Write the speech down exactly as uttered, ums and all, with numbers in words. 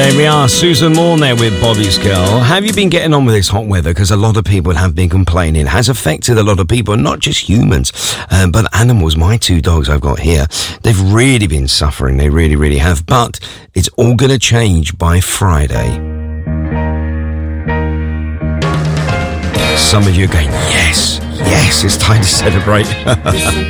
There we are, Susan Morn there with Bobby's Girl. Have you been getting on with this hot weather? Because a lot of people have been complaining. It has affected a lot of people, not just humans, um, but animals. My two dogs I've got here, they've really been suffering. They really, really have. But it's all going to change by Friday. Some of you are going, yes, yes, it's time to celebrate.